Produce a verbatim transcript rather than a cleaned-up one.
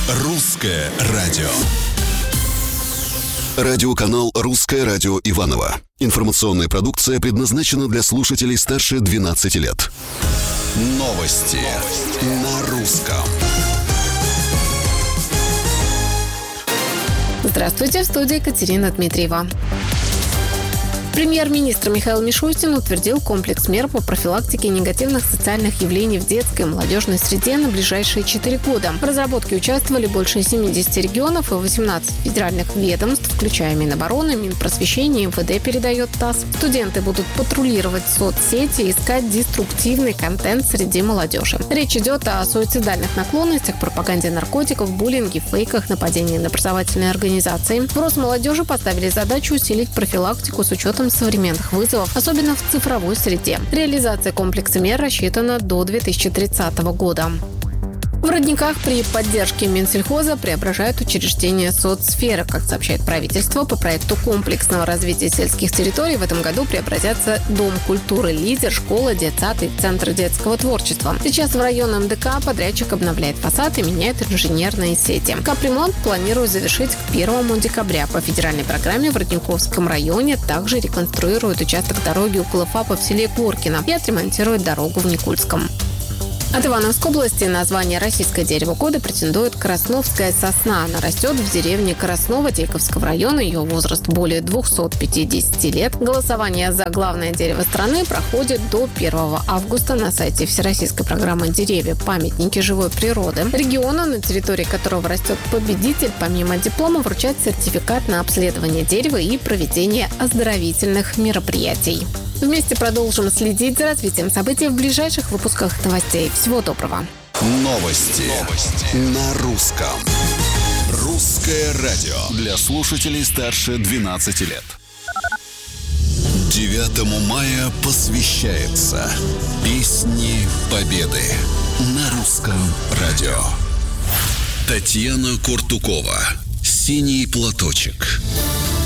Русское радио. Радиоканал «Русское радио» Иваново. Информационная продукция предназначена для слушателей старше двенадцати лет. Новости на русском. Здравствуйте, в студии Екатерина Дмитриева. Премьер-министр Михаил Мишустин утвердил комплекс мер по профилактике негативных социальных явлений в детской и молодежной среде на ближайшие четыре года. В разработке участвовали больше семидесяти регионов и восемнадцать федеральных ведомств, включая Минобороны, Минпросвещения, МВД, передает ТАСС. Студенты будут патрулировать соцсети и искать деструктивный контент среди молодежи. Речь идет о суицидальных наклонностях, пропаганде наркотиков, буллинге, фейках, нападении на образовательные организации. В Росмолодежи поставили задачу усилить профилактику с учетом современных вызовов, особенно в цифровой среде. Реализация комплекса мер рассчитана до две тысячи тридцатого года. В Родниках при поддержке Минсельхоза преображают учреждения соцсферы. Как сообщает правительство, по проекту комплексного развития сельских территорий в этом году преобразятся Дом культуры «Лидер», школа, детсад и Центр детского творчества. Сейчас в районном ДК подрядчик обновляет фасад и меняет инженерные сети. Капремонт планирует завершить к первому декабря. По федеральной программе в Родниковском районе также реконструируют участок дороги около ФАПа в селе Горкино и отремонтируют дорогу в Никульском. От Ивановской области на звание «Российское дерево года» претендует красновская сосна. Она растет в деревне Красново Тейковского района. Ее возраст более двухсот пятидесяти лет. Голосование за главное дерево страны проходит до первого августа на сайте Всероссийской программы «Деревья. Памятники живой природы». Региону, на территории которого растет победитель, помимо диплома вручает сертификат на обследование дерева и проведение оздоровительных мероприятий. Вместе продолжим следить за развитием событий в ближайших выпусках новостей. Всего доброго. Новости, Новости. на русском. Русское радио для слушателей старше двенадцати лет. девятому мая посвящается Песни Победы на Русском радио. Татьяна Куртукова. «Синий платочек».